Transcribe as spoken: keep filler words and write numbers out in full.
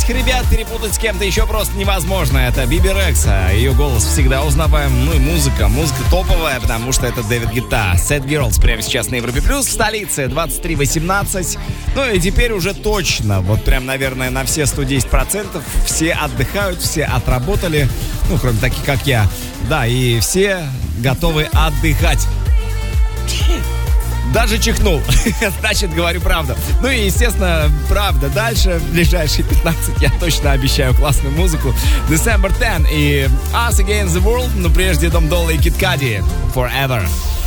Этих ребят перепутать с кем-то еще просто невозможно. Это Биби Рекса. Ее голос всегда узнаваем. Ну и музыка. Музыка топовая, потому что это Дэвид Гетта. Sad Girls прямо сейчас на Европе Плюс. В столице двадцать три восемнадцать. Ну и теперь уже точно, вот прям, наверное, на все сто десять процентов все отдыхают, все отработали. Ну, кроме таких, как я. Да, и все готовы отдыхать. Даже чихнул. Значит, говорю правду. Ну и, естественно, правда. Дальше, в ближайшие пятнадцать, я точно обещаю классную музыку. December tenth и Us Against the World. Но прежде Дом Долла и Кид Кади. Forever.